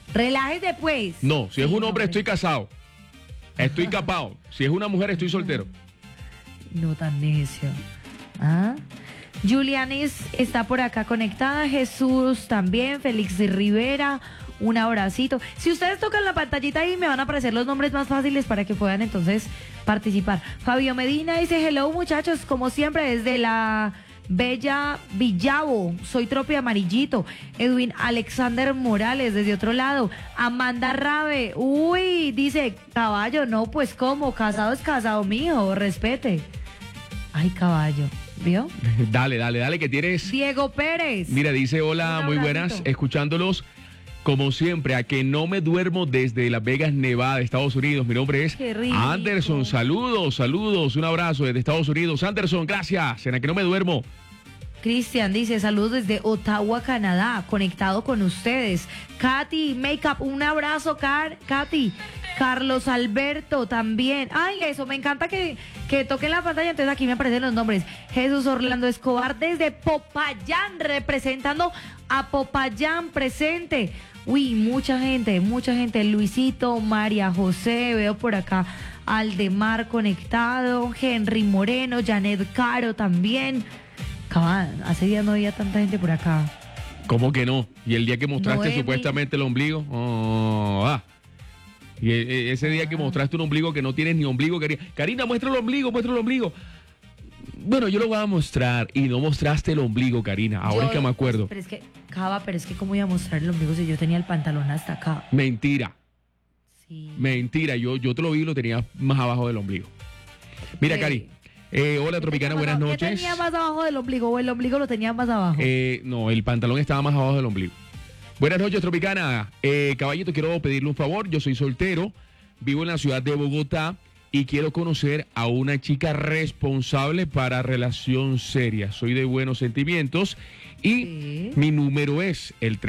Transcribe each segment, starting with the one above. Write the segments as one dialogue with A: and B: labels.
A: Relájese, pues.
B: No, si es un hombre,
A: hombre.
B: estoy casado. Estoy capado. Si es una mujer, estoy soltero.
A: No tan necio. ¿Ah? Julianis está por acá conectada. Jesús también. Félix Rivera. Un abracito. Si ustedes tocan la pantallita ahí, me van a aparecer los nombres más fáciles para que puedan entonces participar. Fabio Medina dice: hello, muchachos, como siempre, desde la Bella Villavo. Soy Tropi Amarillito. Edwin Alexander Morales, desde otro lado. Amanda Rabe. Uy, dice: caballo, no, pues cómo, casado es casado, mijo, respete. Ay, caballo, ¿vio?
B: Dale, que tienes.
A: Diego Pérez.
B: Mira, dice: hola,
A: Un
B: muy buenas,
A: abracito.
B: escuchándolos. Como siempre, a que no me duermo desde Las Vegas, Nevada, Estados Unidos. Mi nombre es
A: Qué rico.
B: Anderson. Saludos, un abrazo desde Estados Unidos. Anderson, gracias. En a que no me duermo.
A: Cristian dice: saludos desde Ottawa, Canadá, conectado con ustedes. Katy Makeup, un abrazo, Katy. Carlos Alberto también. Ay, eso, me encanta que toquen la pantalla, entonces aquí me aparecen los nombres. Jesús Orlando Escobar desde Popayán, representando a Popayán presente. Uy, mucha gente. Luisito, María José, veo por acá Aldemar conectado, Henry Moreno, Janet Caro también. Cabal, hace días no había tanta gente por acá.
B: ¿Cómo que no? Y el día que mostraste
A: Noemi.
B: supuestamente el ombligo. Y ese día que mostraste un ombligo que no tienes ni ombligo. Karina, muestra el ombligo. Bueno, yo lo voy a mostrar. Y no mostraste el ombligo, Karina. Ahora es que me acuerdo.
A: Pero es que cómo iba a mostrar el ombligo si yo tenía el pantalón hasta acá.
B: Mentira.
A: Sí.
B: Mentira. Yo te lo vi y lo tenía más abajo del ombligo. Mira,
A: Sí.
B: Cari. Hola, Tropicana, buenas
A: ¿Qué
B: noches.
A: tenía más abajo del ombligo o el ombligo lo tenía más abajo?
B: No, el pantalón estaba más abajo del ombligo. Buenas noches, Tropicana. Caballito, quiero pedirle un favor. Yo soy soltero, vivo en la ciudad de Bogotá y quiero conocer a una chica responsable para relación seria. Soy de buenos sentimientos y
A: Sí.
B: mi número es el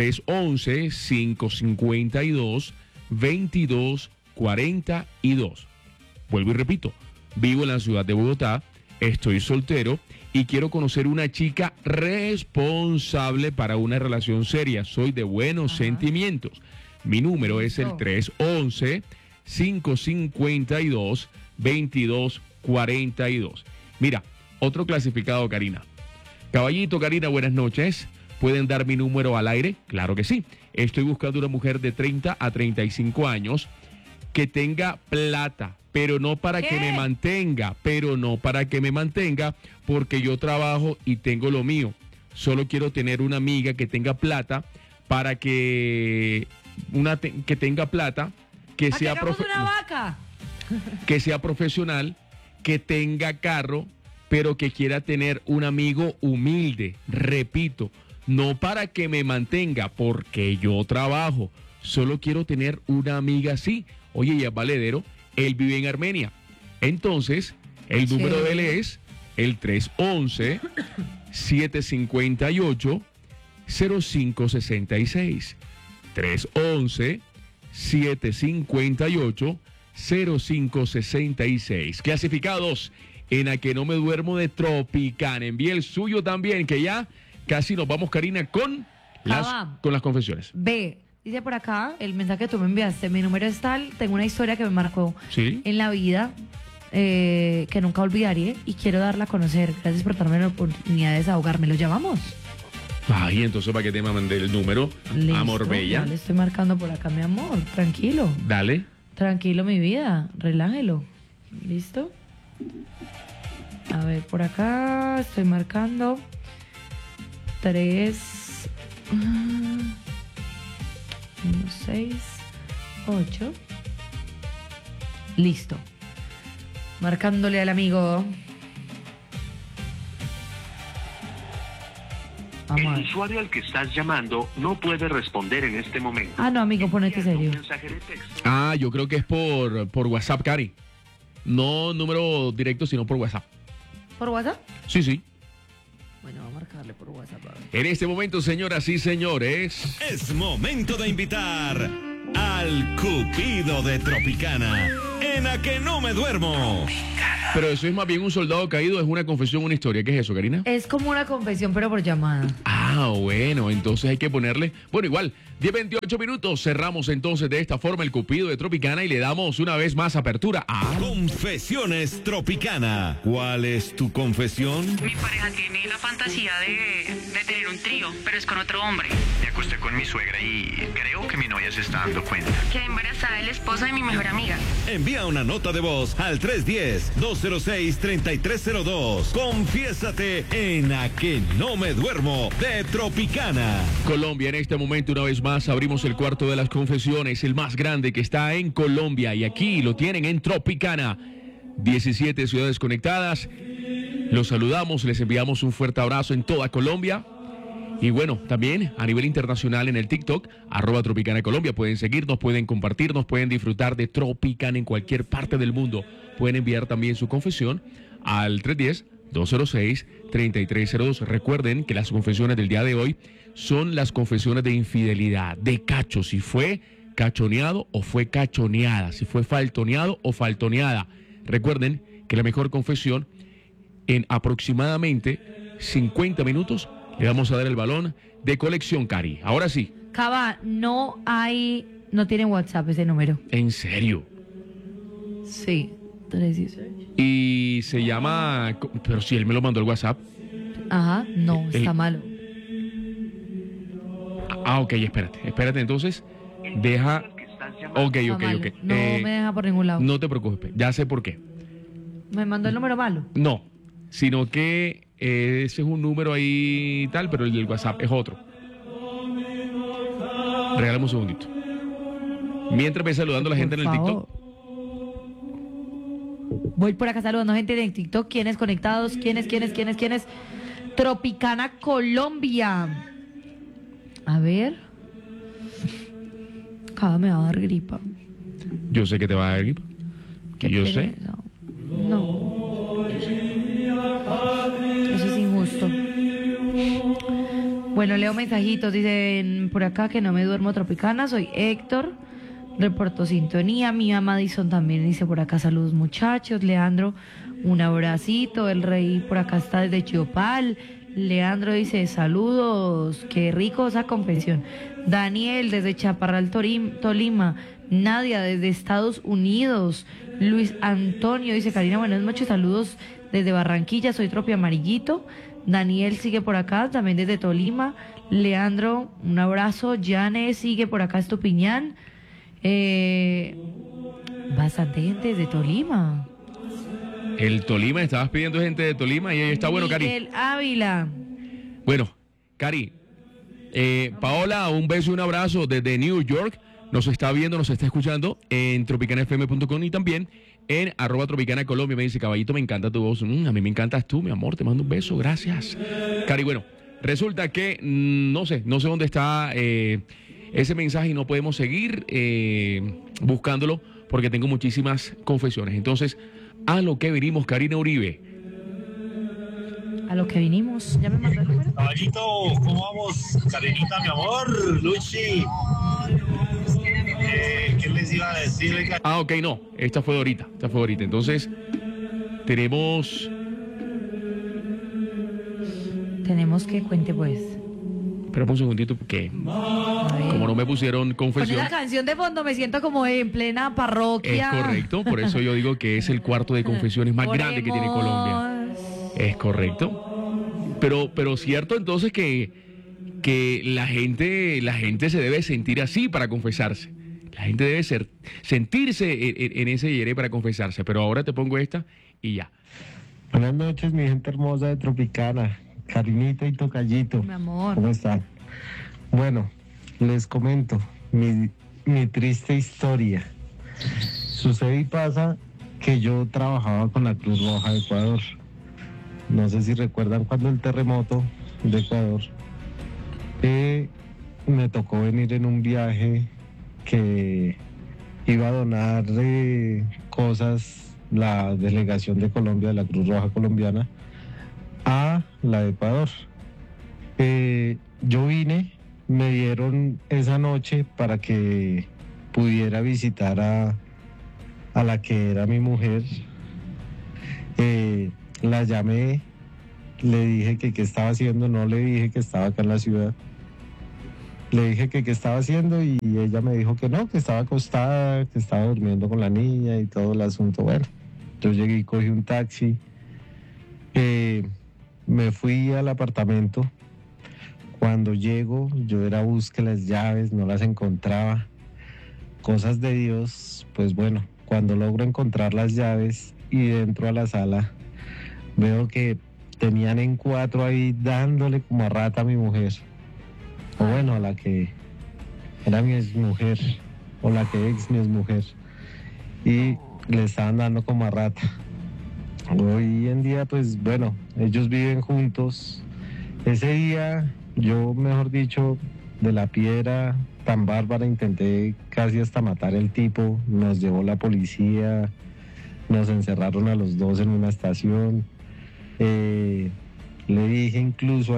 B: 311-552-2242. Vuelvo y repito, vivo en la ciudad de Bogotá, estoy soltero y quiero conocer una chica responsable para una relación seria. Soy de buenos sentimientos. Mi número es el 311-552-2242. Mira, otro clasificado, Karina. Caballito, Karina, buenas noches. ¿Pueden dar mi número al aire? Claro que sí. Estoy buscando una mujer de 30 a 35 años que tenga plata, pero no para que me mantenga, porque yo trabajo y tengo lo mío. Solo quiero tener una amiga que tenga plata para que tenga plata, que sea
A: una vaca.
B: que sea profesional, que tenga carro, pero que quiera tener un amigo humilde. Repito, no para que me mantenga, porque yo trabajo. Solo quiero tener una amiga así. Oye, ya es valedero, él vive en Armenia. Entonces, el número de él es el 311-758-0566. 311-758-0566. Clasificados en A que no me duermo de Tropicana. Envíe el suyo también, que ya casi nos vamos, Karina, con las confesiones.
A: Ve, dice por acá el mensaje que tú me enviaste: mi número es tal, tengo una historia que me marcó
B: ¿Sí?
A: en la vida, que nunca olvidaré y quiero darla a conocer. Gracias por darme la oportunidad de desahogarme. ¿Lo llamamos?
B: Ay, entonces, ¿para qué te mandé el número?
A: Listo,
B: Amor bella.
A: ya le estoy marcando por acá, mi amor. Tranquilo.
B: Dale.
A: Tranquilo, mi vida. Relájelo. ¿Listo? A ver, por acá estoy marcando 3 1 6 8. Listo. Marcándole al amigo. Vamos a
C: El
A: ver.
C: usuario al que estás llamando no puede responder en este momento.
A: Ah, no, amigo, ponete
C: Envía
A: serio.
C: un mensaje de texto.
B: Ah, yo creo que es por WhatsApp, Cari. No número directo, sino por WhatsApp.
A: ¿Por WhatsApp?
B: Sí, sí.
A: Bueno, vamos a marcarle por WhatsApp. A ver.
B: En este momento, señoras y señores,
D: Es momento de invitar al Cupido de Tropicana en A que no me duermo.
B: Pero eso es más bien un soldado caído, es una confesión, una historia. ¿Qué es eso, Karina?
A: Es como una confesión, pero por llamada.
B: Ah, bueno, entonces hay que ponerle... Bueno, igual, 10:28 minutos. Cerramos entonces de esta forma el Cupido de Tropicana y le damos una vez más apertura a...
D: Confesiones Tropicana. ¿Cuál es tu confesión?
E: Mi pareja tiene la fantasía de tener un trío, pero es con otro hombre.
C: Me acosté con mi suegra y creo que mi novia se está dando cuenta.
E: Quedé embarazada de la esposa de mi mejor amiga.
D: Envía una nota de voz al 310-206-3302. Confiésate en A que no me duermo de Tropicana.
B: Colombia, en este momento, una vez más, abrimos el cuarto de las confesiones, el más grande que está en Colombia. Y aquí lo tienen en Tropicana. 17 ciudades conectadas. Los saludamos, les enviamos un fuerte abrazo en toda Colombia. Y bueno, también a nivel internacional en el TikTok, @Tropicana Colombia. Pueden seguirnos, pueden compartirnos, pueden disfrutar de Tropicana en cualquier parte del mundo. Pueden enviar también su confesión al 310-206-3302. Recuerden que las confesiones del día de hoy son las confesiones de infidelidad, de cacho, si fue cachoneado o fue cachoneada, si fue faltoneado o faltoneada. Recuerden que la mejor confesión, en aproximadamente 50 minutos, le vamos a dar el balón de colección, Cari. Ahora sí.
A: Cava, no tiene WhatsApp ese número.
B: ¿En serio?
A: Sí, 318.
B: Y se llama... Pero si él me lo mandó el WhatsApp.
A: Ajá, no, está malo.
B: Ah, ok, espérate. Entonces, deja... Ok.
A: No me deja por ningún lado.
B: No te preocupes, ya sé por qué.
A: ¿Me mandó el número malo?
B: No, sino que ese es un número ahí tal, pero el del WhatsApp es otro. Regálame un segundito. Mientras voy saludando a la gente en el TikTok.
A: Voy por acá saludando gente en el TikTok. ¿Quiénes conectados? ¿Quiénes? Tropicana Colombia. A ver. Cada me va a dar gripa.
B: Yo sé que te va a dar gripa. Yo sé.
A: No. Eso es injusto. Bueno, leo mensajitos. Dicen por acá que no me duermo Tropicana. Soy Héctor. Reporto sintonía. Mía Madison también dice por acá saludos muchachos. Leandro, un abracito. El rey por acá está desde Chiopal. Leandro dice saludos. Qué rico esa confesión. Daniel desde Chaparral, Tolima. Nadia desde Estados Unidos. Luis Antonio dice Karina, buenas noches, saludos desde Barranquilla, soy Tropi Amarillito. Daniel sigue por acá, también desde Tolima. Leandro, un abrazo. Yane sigue por acá, Estupiñán. Bastante gente desde Tolima.
B: El Tolima, estabas pidiendo gente de Tolima y ahí está bueno, Cari.
A: Miguel Ávila.
B: Bueno, Cari, Paola, un beso y un abrazo desde New York. Nos está viendo, nos está escuchando en tropicanafm.com y también en @Tropicana Colombia. Me dice, caballito, me encanta tu voz. A mí me encantas tú, mi amor, te mando un beso, gracias. Cari, bueno, resulta que no sé dónde está ese mensaje y no podemos seguir buscándolo porque tengo muchísimas confesiones. Entonces, a lo que venimos, Karina Uribe.
A: A lo que vinimos. ¿Ya me mandó el número?
F: Caballito, ¿cómo vamos? Karinita, mi amor, Luchi. ¿Qué les iba a decir?
B: Ah, ok, no. Esta fue de ahorita. Entonces, tenemos
A: Que cuente pues.
B: Espera un segundito porque como no me pusieron confesión.
A: Con esa canción de fondo me siento como en plena parroquia.
B: Es correcto, por eso yo digo que es el cuarto de confesiones más grande que tiene Colombia. Es correcto. Pero cierto entonces que la gente se debe sentir así para confesarse. La gente debe sentirse en ese yere para confesarse. Pero ahora te pongo esta y ya.
G: Buenas noches, mi gente hermosa de Tropicana. Karinita y Tocayito.
A: Mi amor.
G: ¿Cómo están? Bueno, les comento mi triste historia. Sucede y pasa que yo trabajaba con la Cruz Roja de Ecuador. No sé si recuerdan cuando el terremoto de Ecuador. Me tocó venir en un viaje que iba a donar cosas la delegación de Colombia, de la Cruz Roja colombiana, a la de Ecuador. Yo vine, me dieron esa noche para que pudiera visitar a la que era mi mujer La llamé, le dije que qué estaba haciendo, no le dije que estaba acá en la ciudad. Le dije que qué estaba haciendo y ella me dijo que no, que estaba acostada, que estaba durmiendo con la niña y todo el asunto. Bueno, yo llegué y cogí un taxi, me fui al apartamento. Cuando llego, yo era a buscar las llaves, no las encontraba. Cosas de Dios, pues bueno, cuando logro encontrar las llaves y dentro a la sala, veo que tenían en 4 ahí dándole como a rata a mi mujer. O bueno, a la que era mi exmujer, o la que ex mi exmujer. Y le estaban dando como a rata. Hoy en día, pues bueno, ellos viven juntos. Ese día, yo, mejor dicho, de la piedra tan bárbara, intenté casi hasta matar el tipo. Nos llevó la policía, nos encerraron a los dos en una estación. Le dije incluso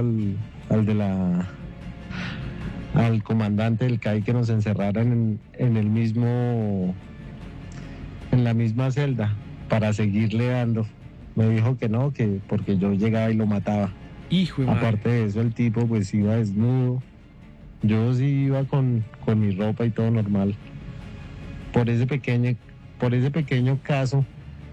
G: al comandante del CAI que nos encerraran en la misma celda para seguirle dando. Me dijo que no, que porque yo llegaba y lo mataba.
B: Hijo de madre.
G: Aparte de eso, el tipo pues iba desnudo. Yo sí iba con mi ropa y todo normal. Por ese pequeño caso,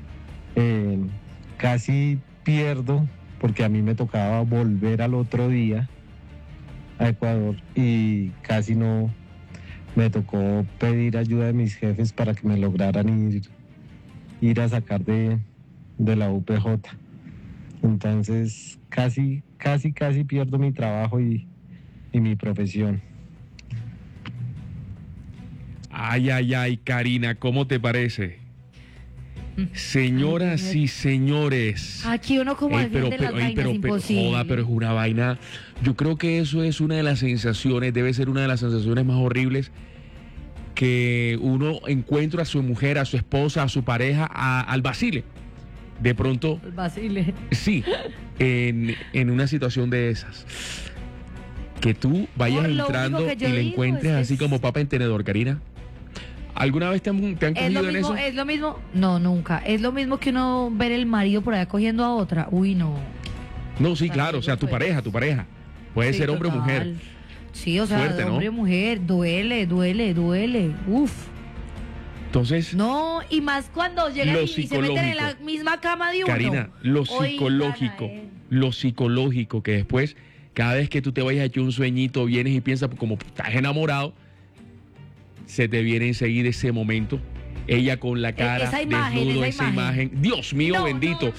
G: casi pierdo, porque a mí me tocaba volver al otro día a Ecuador y casi no, me tocó pedir ayuda de mis jefes para que me lograran ir a sacar de la UPJ. Entonces casi pierdo mi trabajo y mi profesión.
B: Ay, Karina, ¿cómo te parece? Señoras y señores.
A: Aquí uno como defiende las vainas, imposible.
B: Joda, pero es una vaina. Yo creo que eso es una de las sensaciones, debe ser una de las sensaciones más horribles, que uno encuentra a su mujer, a su esposa, a su pareja, al Basile. De pronto.
A: El Basile.
B: Sí, en una situación de esas. Que tú vayas entrando y le encuentres así como papa en tenedor, Karina. ¿Alguna vez te han cogido en eso?
A: Es lo mismo, no, nunca. Es lo mismo que uno ver el marido por allá cogiendo a otra. Uy, no.
B: No, sí, claro, o sea, tu pareja. Puede ser hombre o mujer.
A: Sí, o sea, fuerte, hombre o mujer, duele. Uf.
B: Entonces.
A: No, y más cuando llegan y se meten en la misma cama de uno.
B: Karina, lo psicológico, que después, cada vez que tú te vayas a echar un sueñito, vienes y piensas, como estás enamorado, se te viene enseguida ese momento, ella con la cara
A: esa imagen.
B: Dios mío, bendito.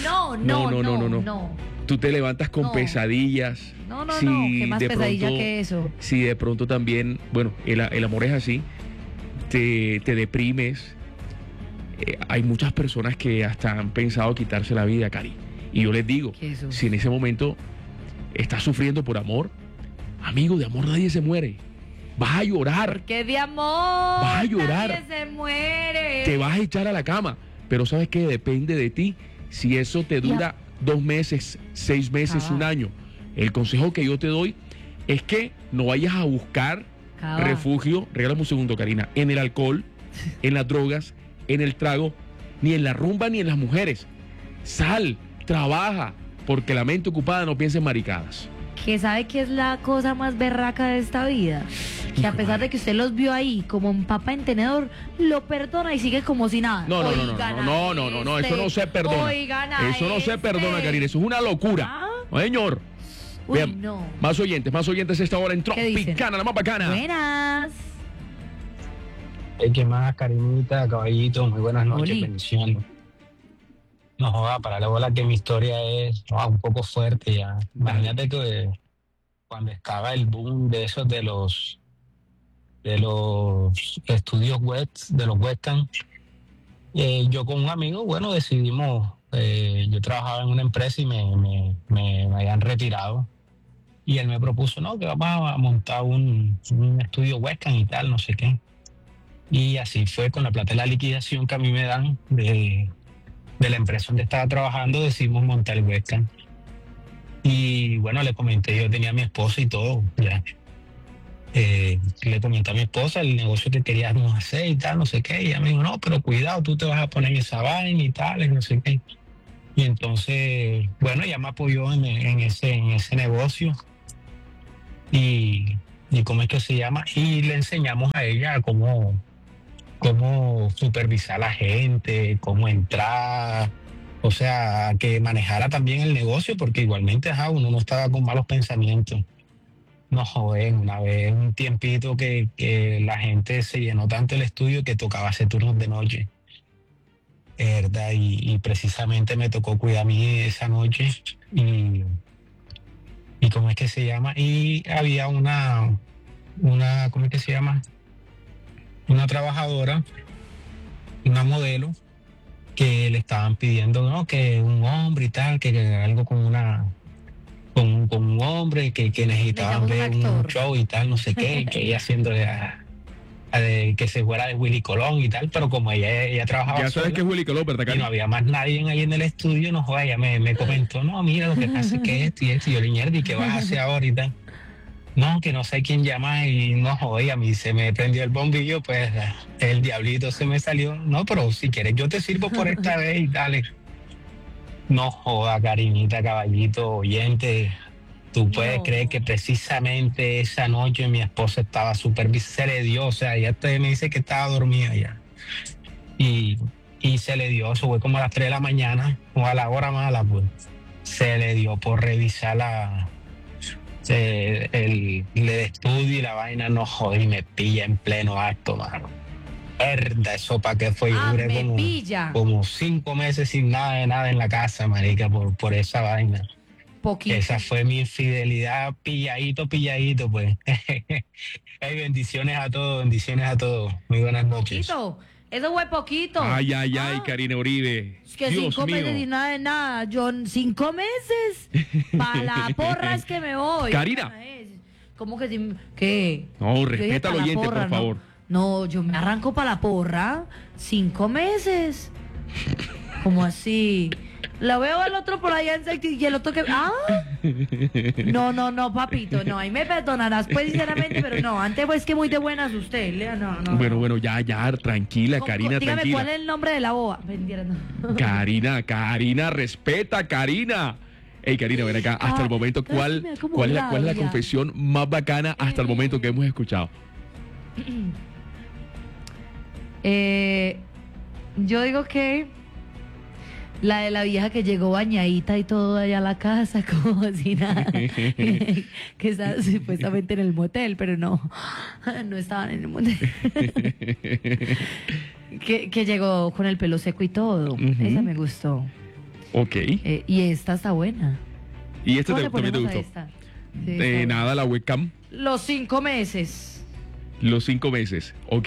A: No.
B: Tú te levantas con pesadillas.
A: No, qué más pesadilla que eso.
B: Si de pronto también, bueno, el amor es así, te deprimes. Hay muchas personas que hasta han pensado quitarse la vida, Cari. Y yo les digo, si en ese momento estás sufriendo por amor, amigo, de amor nadie se muere. Vas a llorar.
A: Porque de amor
B: vas a llorar.
A: Nadie se muere.
B: Te vas a echar a la cama. Pero ¿sabes qué? Depende de ti. Si eso te dura 2 meses, 6 meses, un año. El consejo que yo te doy es que no vayas a buscar refugio, regálame un segundo, Karina, en el alcohol, en las drogas, en el trago, ni en la rumba, ni en las mujeres. Sal, trabaja, porque la mente ocupada no piensa en maricadas.
A: Que sabe que es la cosa más berraca de esta vida, que a pesar de que usted los vio ahí como un papa en tenedor, lo perdona y sigue como si nada.
B: No, eso no se perdona. Eso no se perdona, Karina, eso es una locura. Señor. Bien, más oyentes esta hora en Tropicana, la más bacana.
A: Buenas.
H: ¿Qué más, Karinita, caballito? Muy buenas noches, bendiciones. No joda, para la bola que mi historia es un poco fuerte ya. Imagínate que cuando estaba el boom de esos de los estudios web, de los webcam, yo con un amigo, bueno, decidimos, yo trabajaba en una empresa y me habían retirado. Y él me propuso, no, que vamos a montar un estudio webcam y tal, no sé qué. Y así fue, con la plata de la liquidación que a mí me dan de la empresa donde estaba trabajando, decidimos montar el webcam. Y bueno, le comenté, yo tenía a mi esposa y todo, ya. Le comenté a mi esposa el negocio que queríamos hacer y tal, no sé qué. Y ella me dijo, no, pero cuidado, tú te vas a poner en esa vaina y tal, y no sé qué. Y entonces, bueno, ella me apoyó en ese negocio. Y ¿cómo es que se llama? Y le enseñamos a ella cómo supervisar a la gente, cómo entrar, o sea, que manejara también el negocio, porque igualmente, uno no estaba con malos pensamientos. No, joven, una vez, un tiempito que la gente se llenó tanto el estudio que tocaba hacer turnos de noche, ¿verdad? Y precisamente me tocó cuidar a mí esa noche y ¿cómo es que se llama? Y había ¿cómo es que se llama? Una trabajadora, una modelo, que le estaban pidiendo, ¿no? Que un hombre y tal, que algo con un hombre, que necesitaban ver un show y tal, no sé qué, que ella haciéndole que se fuera de Willy Colón y tal, pero como ella trabajaba
B: Ya sabes
H: sola,
B: que es Willy Colón, ¿verdad,
H: y
B: Cari?
H: no había más nadie ahí en el estudio, no joda, ella me comentó, no, mira, lo que pasa es que esto y esto, y yo le dije, ¿y qué vas a hacer ahora y tal? No, que no sé quién llama y no joder, a mí se me prendió el bombillo, pues el diablito se me salió. No, pero si quieres yo te sirvo por esta vez y dale. No joda, Karinita, caballito, oyente. Tú puedes creer que precisamente esa noche mi esposa estaba se le dio, o sea, ella me dice que estaba dormida ya. Y se le dio, eso fue como a las 3 de la mañana, o a la hora mala, pues. Se le dio por revisar el estudio y la vaina, no joder, y me pilla en pleno acto, mano. Verdad, eso para qué fue, yo duré como 5 meses sin nada en la casa, marica, por esa vaina.
A: Poquito.
H: Esa fue mi infidelidad, pilladito, pues. Hey, bendiciones a todos. Muy buenas noches.
A: Poquito. Eso fue poquito.
B: Ay, Karina Uribe.
A: Es que
B: Dios
A: 5 meses
B: mío.
A: y nada de nada. Yo 5 meses. Para la porra es que me voy.
B: Karina.
A: ¿Cómo que sí? ¿Qué?
B: No,
A: Yo dije
B: respeta
A: pa'
B: al
A: la
B: oyente,
A: porra,
B: por favor.
A: No, yo me arranco para la porra. 5 meses. ¿Cómo así? Lo veo al otro por allá en sexy y el otro que... No, papito, no, ahí me perdonarás pues sinceramente, pero no, antes pues que muy de buenas usted, Lea, no.
B: Bueno, ya, tranquila, Karina,
A: Dígame
B: tranquila.
A: cuál es el nombre de la boba. Mentira, no.
B: Karina, respeta, Karina. Ey, Karina, ven acá, hasta el momento, ¿cuál es la confesión más bacana hasta el momento que hemos escuchado?
A: Yo digo que la de la vieja que llegó bañadita y todo allá a la casa, como si nada. Que está supuestamente en el motel, pero no estaban en el motel. que llegó con el pelo seco y todo. Esa me gustó.
B: Ok.
A: Y esta está buena.
B: ¿Y esta
A: ¿Cómo le
B: también te
A: ponemos a
B: gustó?
A: esta? Sí, está
B: Nada, la webcam.
A: Los 5 meses.
B: Los 5 meses. Ok.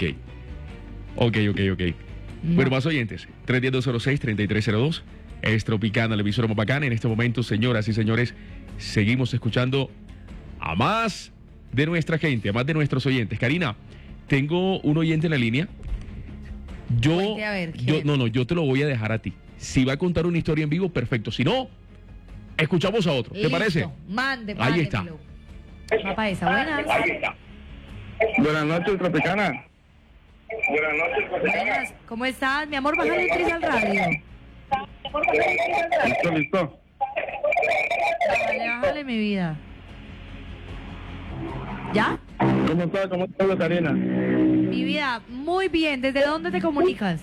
B: Bueno, más oyentes. 310-206-3302. Es Tropicana, la emisora más bacana. En este momento, señoras y señores, seguimos escuchando a más de nuestra gente, a más de nuestros oyentes. Karina, tengo un oyente en la línea.
A: Cuente, a ver, ¿quién?
B: Yo te lo voy a dejar a ti. Si va a contar una historia en vivo, perfecto. Si no, escuchamos a otro. ¿Te parece?
A: Mande,
B: Ahí está.
A: Papá, esa buena.
G: Buenas noches, Tropicana.
A: Buenas. ¿Cómo estás? Mi amor, bájale el tris al radio.
G: Listo.
A: Bájale, mi vida. ¿Ya?
G: ¿Cómo estás, Karina?
A: Mi vida, muy bien. ¿Desde dónde te comunicas?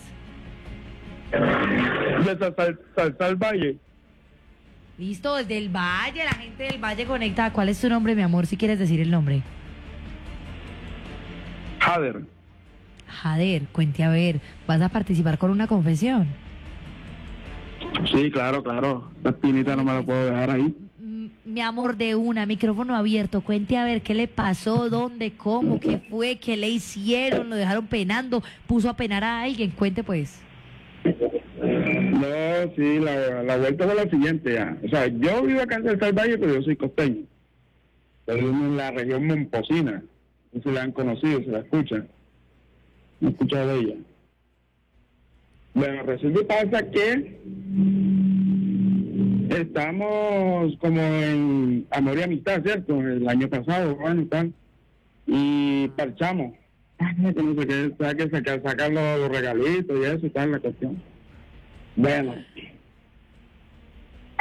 G: Desde Salsal Valle.
A: Listo, desde el Valle, la gente del Valle conecta. ¿Cuál es tu nombre, mi amor, si quieres decir el nombre? Jader, cuente a ver. ¿Vas a participar con una confesión?
G: Sí, claro. La espinita no me la puedo dejar ahí.
A: Mi amor, de una, micrófono abierto. Cuente a ver qué le pasó, dónde, cómo, qué fue, qué le hicieron, lo dejaron penando, puso a penar a alguien. Cuente pues.
G: No, sí, la vuelta fue la siguiente ya. O sea, yo vivo acá en Salsal Valle, pero yo soy costeño. Pero en la región Momposina. No se la han conocido, se la escuchan. No he escuchado de ella. Bueno, resulta y pasa que estamos como en amor y amistad, ¿cierto? El año pasado, bueno, tal. Y parchamos. No sé qué, hay que sacar los regalitos y eso, tal, la cuestión. Bueno,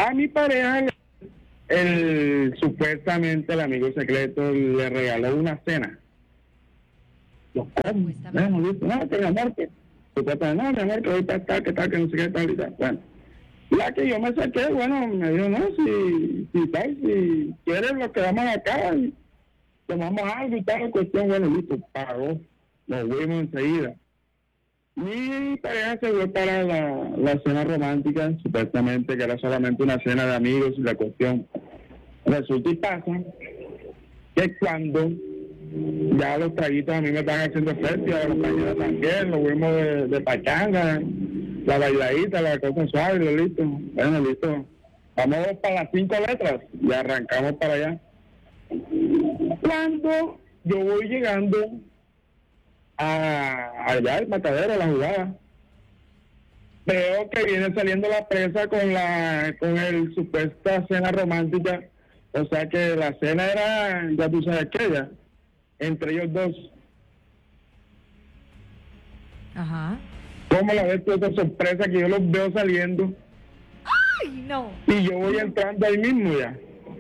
I: A mi pareja, supuestamente el amigo secreto le regaló una cena. ¿Cómo? Bueno, listo. No, que mi amor, que supuestamente, no, mi amor, que ahorita está, que tal, que no sé qué tal y tal. Bueno, la que yo me saqué, bueno, me dijo, no, si quieres lo quedamos acá y tomamos algo y tal, cuestión, bueno, listo, pagó, nos fuimos enseguida. Mi pareja se fue para la cena romántica, supuestamente que era solamente una cena de amigos y la cuestión. Resulta y pasa que cuando ya los traguitos a mí me están haciendo efecto, a la compañera también, lo fuimos de pachanga, la bailadita, la cosa suave, lo listo. Bueno, listo. Vamos para las 5 letras y arrancamos para allá. Cuando yo voy llegando allá al matadero, a la jugada, veo que viene saliendo la presa con el supuesta cena romántica, o sea que la cena era, ya tú sabes aquella, entre ellos dos.
A: Ajá.
I: ¿Cómo la ves tú esa sorpresa que yo los veo saliendo?
A: ¡Ay, no!
I: Y yo voy entrando ahí mismo ya.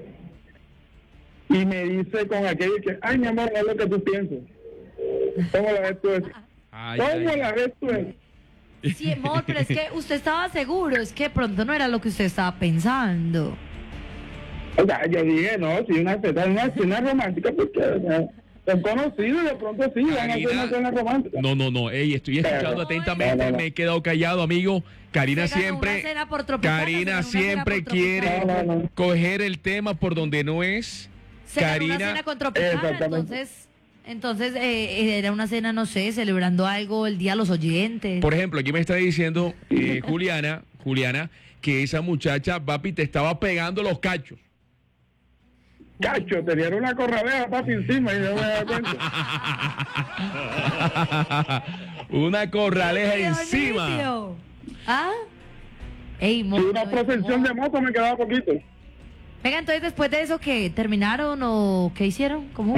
I: Y me dice con aquello que, ay, mi amor, no es lo que tú piensas. ¿Cómo la ves tú eso? ¿Cómo la ves tú eso?
A: Sí, amor, pero es que usted estaba seguro, es que pronto no era lo que usted estaba pensando.
I: O sea, yo dije, no, si una cena romántica, porque son conocidos, de pronto sí, van a hacer una cena romántica.
B: No, estoy escuchando atentamente, me he quedado callado, amigo. Karina siempre quiere coger el tema por donde no es.
A: Karina, una cena con Tropicana, entonces era una cena, no sé, celebrando algo, el Día de los Oyentes.
B: Por ejemplo, aquí me está diciendo Juliana, que esa muchacha, papi, te estaba pegando los cachos.
I: Cacho, tenían una corralera, papi, encima y no me daba cuenta.
B: Una corraleja encima.
A: ¿Ah? Ey,
I: moto, una procesión de moto me quedaba poquito.
A: Venga, entonces después de eso, ¿qué? ¿Terminaron o qué hicieron? ¿Cómo?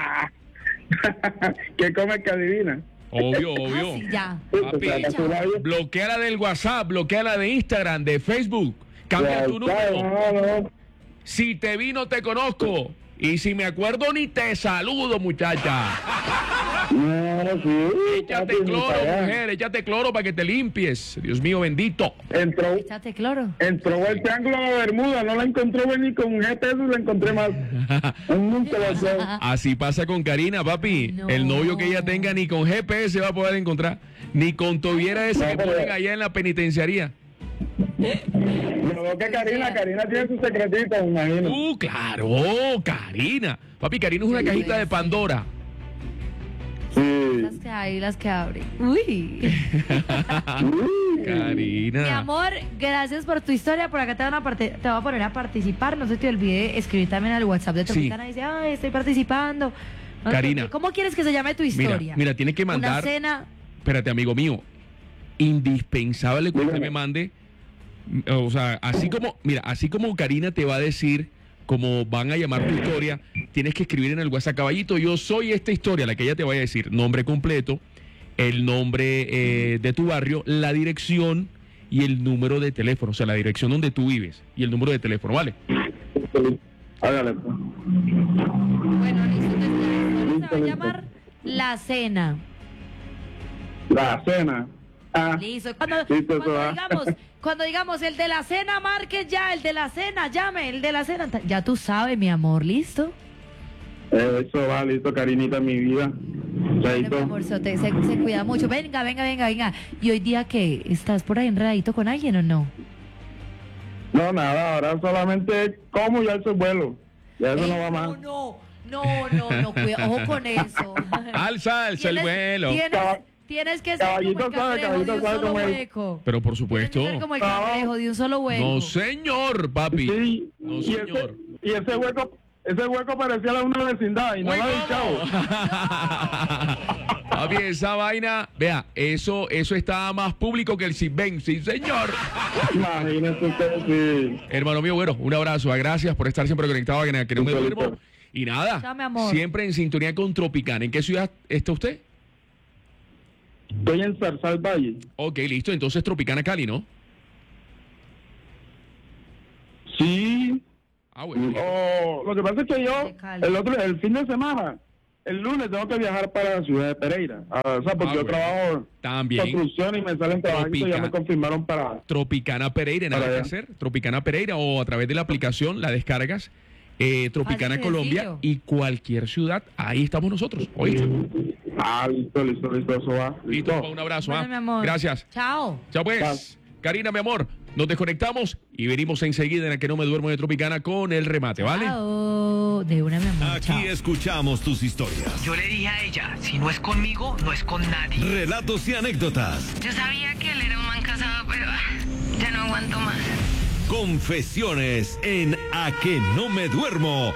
I: ¿Qué comes que adivina?
B: Obvio.
A: Sí, ya.
B: Papi, bloqueala del WhatsApp, bloqueala de Instagram, de Facebook. Cambia tu número. Si te vi, no te conozco. Y si me acuerdo, ni te saludo, muchacha.
I: No, sí.
B: Échate cloro, mujer, échate cloro para que te limpies. Dios mío, bendito.
A: Échate cloro.
I: Entró el triángulo de Bermuda, no la encontró ni con GPS, la encontré más. Nunca la sé.
B: Así pasa con Karina, papi. No. El novio que ella tenga ni con GPS va a poder encontrar. Ni con tobiera ese que ponen allá en la penitenciaría.
I: Yo veo que Karina tiene su secretito, me imagino.
B: Claro, Karina. Papi, Karina es una cajita de Pandora.
I: Sí.
A: Las que abren. Uy.
B: Karina.
A: Mi amor, gracias por tu historia. Por acá te voy a poner a participar. No se te olvide escribir también al WhatsApp de Tropicana. Y dice, ay, estoy participando. No,
B: Karina.
A: ¿Cómo quieres que se llame tu historia?
B: Mira, tienes que mandar.
A: Una cena.
B: Espérate, amigo mío. Indispensable que usted me mande. O sea, así como Karina te va a decir cómo van a llamar tu historia, tienes que escribir en el WhatsApp, caballito, yo soy esta historia, la que ella te vaya a decir, nombre completo, el nombre de tu barrio, la dirección y el número de teléfono, o sea, la dirección donde tú vives y el número de teléfono, ¿vale?
I: Hágale.
A: Bueno, listo, entonces se va a llamar La Cena.
I: La Cena.
A: Listo. Cuando digamos el de la cena, marque ya, el de la cena, llame, el de la cena. Ya tú sabes, mi amor, ¿listo?
I: Eso va, listo, Karinita, mi vida.
A: Bueno, mi amor, se cuida mucho. Venga. ¿Y hoy día qué? ¿Estás por ahí enredadito con alguien o no?
I: No, nada, ahora solamente como ya el vuelo. Ya eso no va más.
A: No, cuidado, ojo con eso.
B: Alza el vuelo.
A: Tienes que ser como el cangrejo de un solo hueco.
B: Pero por supuesto.
A: Tienes que ser como el cangrejo de un solo hueco.
B: No, señor, papi.
I: Sí,
B: no, señor.
I: Y ese hueco parecía la una vecindad y no la del chavo.
B: Papi, esa vaina, vea, eso está más público que el Sitben, sí, señor.
I: Imagínese usted, sí.
B: Hermano mío, bueno, un abrazo, gracias por estar siempre conectado a que no me duermo. Y nada, siempre en sintonía con Tropicana. ¿En qué ciudad está usted?
I: Estoy en Zarzal Valle.
B: Ok, listo. Entonces Tropicana Cali, ¿no? Ah, bueno.
I: Lo que pasa es que yo,
A: De Cali.
I: el fin de semana, el lunes tengo que viajar para la ciudad de Pereira. O sea, porque yo
B: bueno.
I: trabajo
B: También.
I: construcción y me salen trabajitos, ya me confirmaron para...
B: Tropicana Pereira, nada
I: Para
B: que
I: allá.
B: hacer. Tropicana Pereira o a través de la aplicación la descargas. Tropicana
A: Fácil,
B: Colombia
A: sencillo.
B: y cualquier ciudad, ahí estamos nosotros. ¿Oíste?
I: Listo, eso va.
B: Listo, un abrazo.
A: Bueno,
B: ¿ah?
A: mi amor.
B: Gracias.
A: Chao.
B: Chao pues.
I: Chao.
B: Karina, mi amor, nos desconectamos y venimos enseguida en A Que No Me Duermo de Tropicana con el remate, ¿vale?
A: Chao. De una, mi amor.
D: Aquí
A: Chao.
D: escuchamos tus historias,
J: Yo le dije a ella, si no es conmigo, no es con nadie.
D: relatos y anécdotas,
E: Yo sabía que él era un man casado, pero ya no aguanto más.
D: confesiones en A Que No Me Duermo